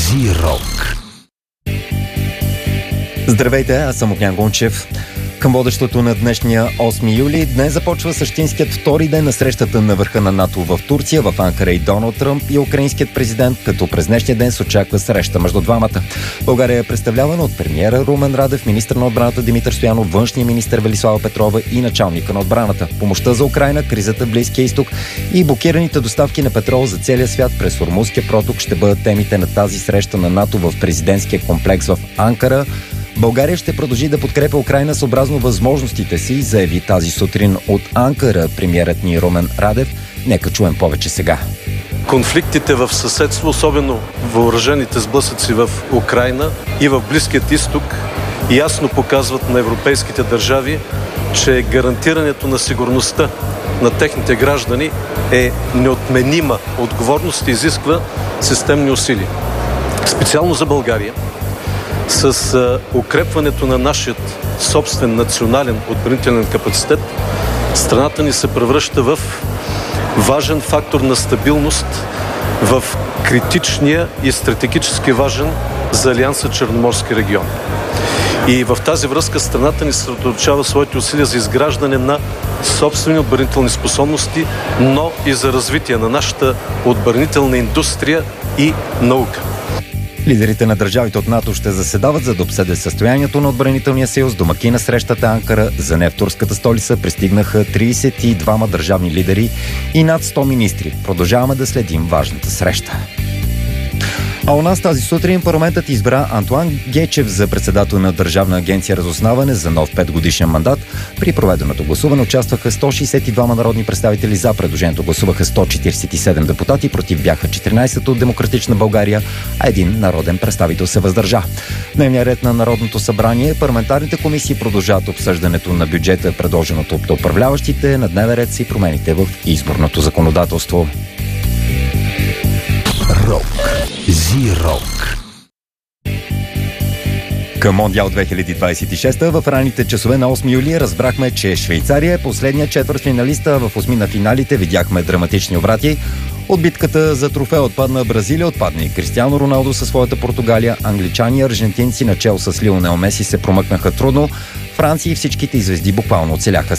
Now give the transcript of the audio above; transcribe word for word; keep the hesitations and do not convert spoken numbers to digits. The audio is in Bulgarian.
Зирок. Здравейте, аз съм Огнян Гунчев. Към водещото на днешния осми юли днес започва същинският втори ден на срещата на върха на НАТО в Турция, в Анкара и Доналд Тръмп и украинският президент, като през днешния ден се очаква среща между двамата. България е представлявана от премиера Румен Радев, министър на отбраната Димитър Стоянов, външния министър Велислава Петрова и началника на отбраната. Помощта за Украйна, кризата в Близкия изток и блокираните доставки на петрол за целия свят през Ормузския проток ще бъдат темите на тази среща на НАТО в президентския комплекс в Анкара. България ще продължи да подкрепя Украйна съобразно възможностите си, заяви тази сутрин от Анкара премиерът ни Румен Радев. Нека чуем повече сега. Конфликтите в съседство, особено въоръжените сблъсъци в Украйна и в Близкият изток, ясно показват на европейските държави, че гарантирането на сигурността на техните граждани е неотменима отговорност и изисква системни усилия. Специално за България, с укрепването на нашия собствен национален отбранителен капацитет, страната ни се превръща в важен фактор на стабилност в критичния и стратегически важен за Алианса Черноморски регион. И в тази връзка страната ни съсредоточава своите усилия за изграждане на собствени отбранителни способности, но и за развитие на нашата отбранителна индустрия и наука. Лидерите на държавите от НАТО ще заседават, за да обсъдят състоянието на отбранителния съюз. Домакин на срещата Анкара, за нея в турската столица пристигнаха тридесет и двама държавни лидери и над сто министри. Продължаваме да следим важната среща. А у нас тази сутрин парламентът избра Антоан Гечев за председател на Държавна агенция разузнаване за нов петгодишен мандат. При проведеното гласуване участваха сто шейсет и двама народни представители, за предложението гласуваха сто четиридесет и седем депутати, против бяха четиринадесет от Демократична България, а един народен представител се въздържа. Дневният ред на Народното събрание, парламентарните комисии продължават обсъждането на бюджета, предложеното от управляващите. На дневен ред си промените в изборното законодателство. Рок. Зирок. Към Мондиал две хиляди двадесет и шеста в ранните часове на осми юли разбрахме, че Швейцария е последният четвъртфиналиста. В осми на финалите видяхме драматични обрати. От битката за трофея отпадна Бразилия, отпадна и Кристиано Роналдо със своята Португалия. Англичани и аржентинци начело с Лионел Меси се промъкнаха трудно. Франция и всичките звезди буквално оцеляха